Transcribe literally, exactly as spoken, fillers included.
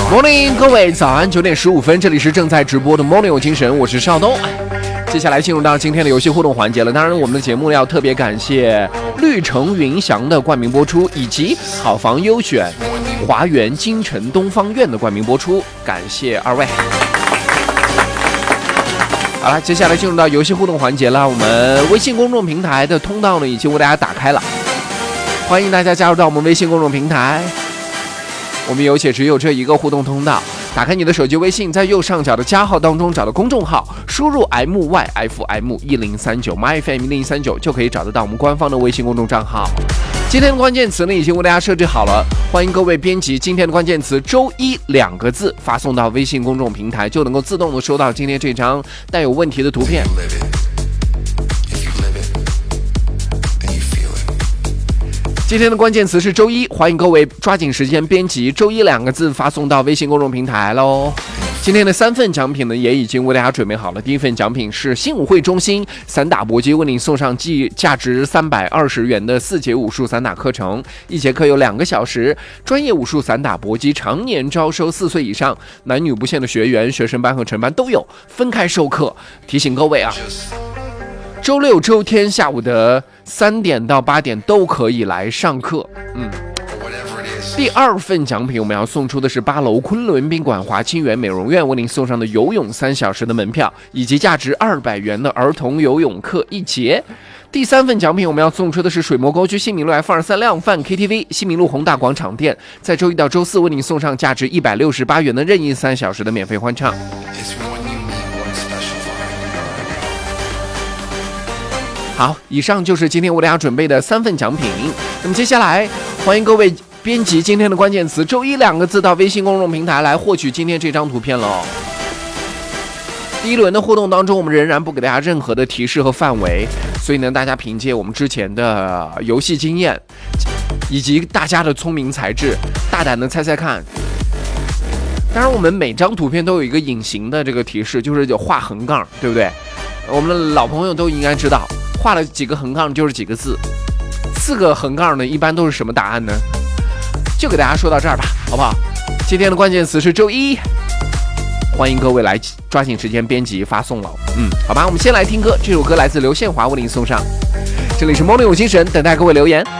Morning， 各位早安，九点十五分，这里是正在直播的 Morning 有精神，我是邵东。接下来进入到今天的游戏互动环节了。当然，我们的节目要特别感谢绿城云翔的冠名播出，以及好房优选华园金城东方院的冠名播出，感谢二位。好了，接下来进入到游戏互动环节了。我们微信公众平台的通道呢，已经为大家打开了，欢迎大家加入到我们微信公众平台。我们有且只有这一个互动通道，打开你的手机微信，在右上角的加号当中找到公众号，输入 M Y F M 一零三九 M Y F M 一零三九就可以找得到我们官方的微信公众账号。今天的关键词呢已经为大家设置好了，欢迎各位编辑今天的关键词周一两个字发送到微信公众平台，就能够自动的收到今天这张带有问题的图片。今天的关键词是周一，欢迎各位抓紧时间编辑周一两个字发送到微信公众平台喽。今天的三份奖品呢也已经为大家准备好了。第一份奖品是新武会中心散打搏击为您送上计价值三百二十元的四节武术散打课程，一节课有两个小时，专业武术散打搏击常年招收四岁以上男女不限的学员，学生班和成班都有分开授课。提醒各位啊，周六周天下午的三点到八点都可以来上课。嗯，第二份奖品我们要送出的是八楼昆仑宾馆华清源美容院为您送上的游泳三小时的门票，以及价值二百元的儿童游泳课一节。第三份奖品我们要送出的是水磨沟区新民路 F 二三量贩 K T V 新民路宏大广场店，在周一到周四为您送上价值一百六十八元的任意三小时的免费欢唱。好，以上就是今天为大家准备的三份奖品。那么接下来欢迎各位编辑今天的关键词周一两个字到微信公众平台来获取今天这张图片了。第一轮的互动当中，我们仍然不给大家任何的提示和范围，所以呢，大家凭借我们之前的游戏经验以及大家的聪明才智，大胆的猜猜看。当然，我们每张图片都有一个隐形的这个提示，就是画横杠，对不对？我们的老朋友都应该知道，画了几个横杠就是几个字，四个横杠呢一般都是什么答案呢？就给大家说到这儿吧，好不好？今天的关键词是周一，欢迎各位来抓紧时间编辑发送了。嗯，好吧，我们先来听歌，这首歌来自刘宪华为您送上，这里是 Morning 有精神，等待各位留言。